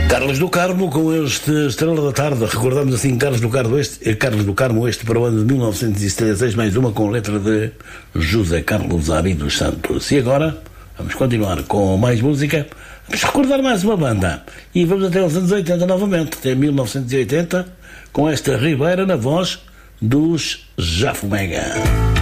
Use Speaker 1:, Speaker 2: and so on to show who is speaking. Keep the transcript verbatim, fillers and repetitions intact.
Speaker 1: Carlos do Carmo com este Estrela da Tarde. Recordamos assim Carlos do Carmo este, Carlos do Carmo este para o ano de mil novecentos e setenta e seis, mais uma com letra de José Carlos Ari dos Santos. E agora vamos continuar com mais música. Vamos recordar mais uma banda e vamos até os anos oitenta novamente, até mil novecentos e oitenta, com esta Ribeira na voz dos Jafomega.